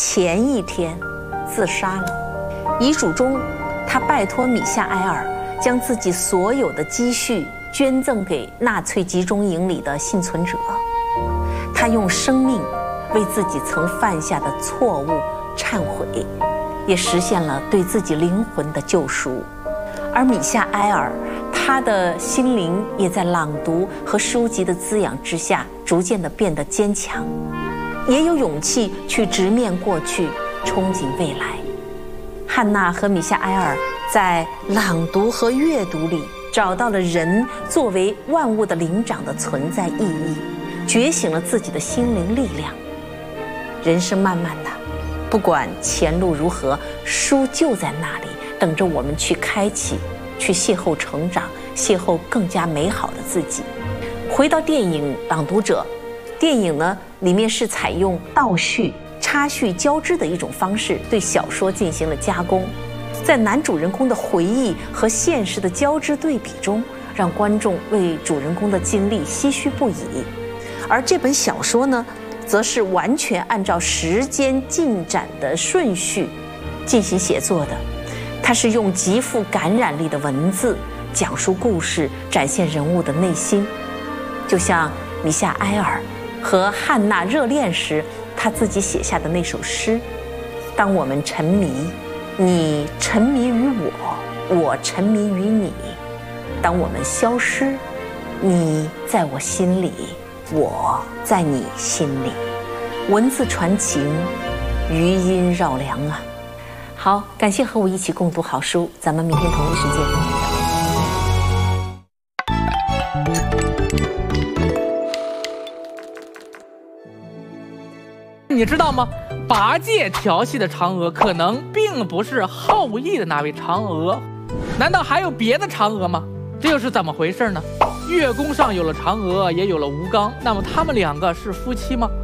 前一天自杀了。遗嘱中，他拜托米夏埃尔将自己所有的积蓄捐赠给纳粹集中营里的幸存者。他用生命为自己曾犯下的错误忏悔，也实现了对自己灵魂的救赎。而米夏埃尔，他的心灵也在朗读和书籍的滋养之下，逐渐地变得坚强，也有勇气去直面过去，憧憬未来。汉娜和米夏埃尔在朗读和阅读里找到了人作为万物的灵长的存在意义，觉醒了自己的心灵力量。人生漫漫的，不管前路如何，书就在那里等着我们去开启，去邂逅成长，邂逅更加美好的自己。回到电影《朗读者》，电影呢里面是采用倒叙、插叙交织的一种方式，对小说进行了加工，在男主人公的回忆和现实的交织对比中，让观众为主人公的经历唏嘘不已。而这本小说呢，则是完全按照时间进展的顺序进行写作的。它是用极富感染力的文字讲述故事，展现人物的内心。就像米夏埃尔和汉娜热恋时，他自己写下的那首诗：当我们沉迷，你沉迷于我，我沉迷于你；当我们消失，你在我心里，我在你心里。文字传情，余音绕梁啊！好，感谢和我一起共读好书，咱们明天同一时间。 你知道吗？八戒调戏的嫦娥可能并不是后羿的那位嫦娥，难道还有别的嫦娥吗？这又是怎么回事呢？月宫上有了嫦娥，也有了吴刚，那么他们两个是夫妻吗？